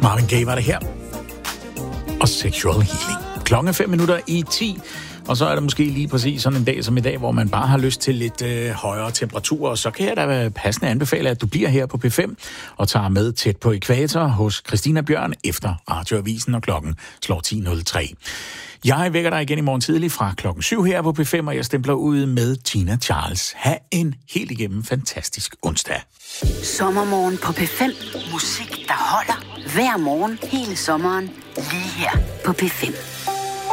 Marvin Gaye var det her. Og Sexual Healing. Klokken er 5:05, og så er det måske lige præcis sådan en dag som i dag, hvor man bare har lyst til lidt højere temperaturer, og så kan jeg da passende anbefale, at du bliver her på P5 og tager med tæt på ækvator hos Christina Bjørn efter Radioavisen, og klokken slår 10:03. Jeg vækker dig igen i morgen tidlig fra klokken 7 her på P5, og jeg stempler ud med Tina Charles. Ha' en helt igennem fantastisk onsdag. Sommermorgen på P5. Musik, der holder hver morgen hele sommeren lige her på P5.